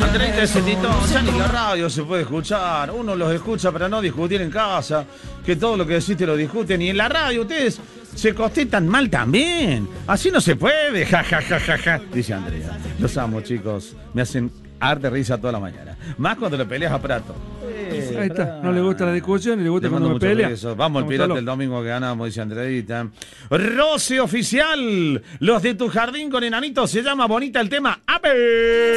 Andreita ese titón, ya ni la radio se puede escuchar. Uno los escucha para no discutir en casa, que todo lo que decís te lo discuten. Y en la radio ustedes se costetan mal también. Así no se puede, ja, ja, ja, ja, ja. Dice Andrea. Los amo, chicos. Me hacen arte risa toda la mañana. Más cuando le peleas a Prato. Ahí está, no le gusta la discusión y le gusta cuando me pelea. Vamos al Pirata el domingo que ganamos, dice Andreita. Rosy Oficial, los de tu jardín con enanitos, se llama bonita el tema. ¡Ape!